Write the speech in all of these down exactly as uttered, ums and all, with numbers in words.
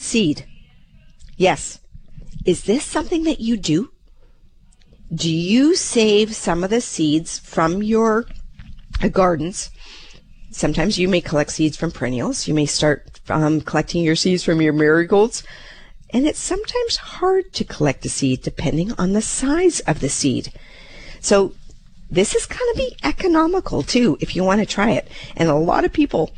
seed. Yes. Is this something that you do? Do you save some of the seeds from your gardens? Sometimes you may collect seeds from perennials. You may start um, collecting your seeds from your marigolds. And it's sometimes hard to collect a seed depending on the size of the seed. So this is going to be economical too if you want to try it. And a lot of people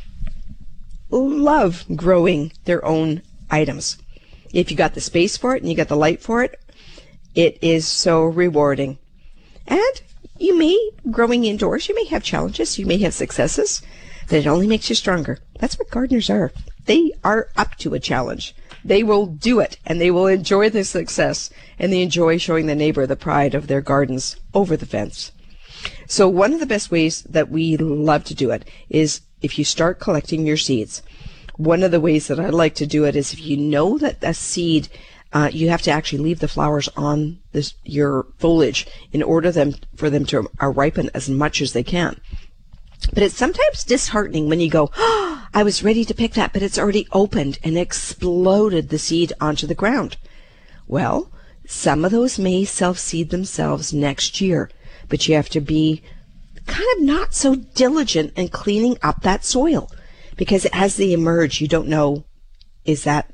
love growing their own items. If you got the space for it and you got the light for it, it is so rewarding. And you may, growing indoors, you may have challenges, you may have successes, but it only makes you stronger. That's what gardeners are. They are up to a challenge. They will do it, and they will enjoy the success, and they enjoy showing the neighbor the pride of their gardens over the fence. So one of the best ways that we love to do it is if you start collecting your seeds. One of the ways that I like to do it is if you know that a seed, uh, you have to actually leave the flowers on this, your foliage in order them, for them to uh, ripen as much as they can. But it's sometimes disheartening when you go, oh, I was ready to pick that, but it's already opened and exploded the seed onto the ground. Well, some of those may self-seed themselves next year, but you have to be kind of not so diligent in cleaning up that soil, because as they emerge, you don't know, is that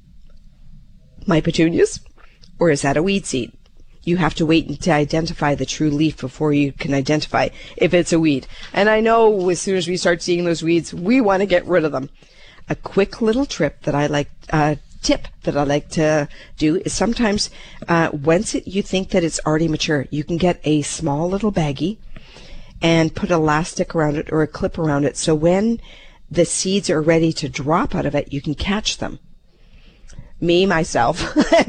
my petunias or is that a weed seed? You have to wait to identify the true leaf before you can identify if it's a weed. And I know as soon as we start seeing those weeds, we want to get rid of them. A quick little trip that I like, uh, tip that I like to do is sometimes uh, once it, you think that it's already mature, you can get a small little baggie and put elastic around it or a clip around it. So when the seeds are ready to drop out of it, you can catch them. Me, myself,